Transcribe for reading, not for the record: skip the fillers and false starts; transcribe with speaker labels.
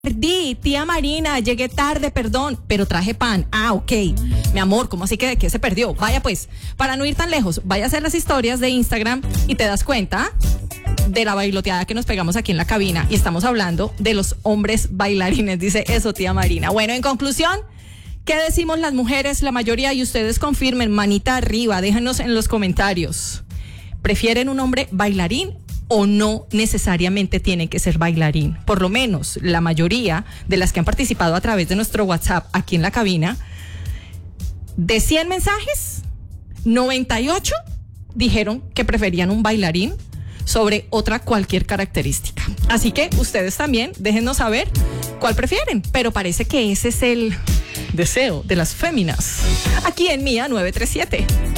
Speaker 1: Perdí, tía Marina, llegué tarde, perdón, pero traje pan. Ah, ok. Mi amor, ¿cómo así que se perdió? Vaya pues, para no ir tan lejos, vaya a hacer las historias de Instagram y te das cuenta de la bailoteada que nos pegamos aquí en la cabina. Y estamos hablando de los hombres bailarines, dice eso, tía Marina. Bueno, en conclusión, ¿qué decimos las mujeres, la mayoría? Y ustedes confirmen, manita arriba, déjenos en los comentarios. ¿Prefieren un hombre bailarín o no necesariamente tiene que ser bailarín? Por lo menos la mayoría de las que han participado a través de nuestro WhatsApp aquí en la cabina, de 100 mensajes, 98 dijeron que preferían un bailarín sobre otra cualquier característica. Así que ustedes también déjennos saber cuál prefieren, pero parece que ese es el deseo de las féminas aquí en Mía 937.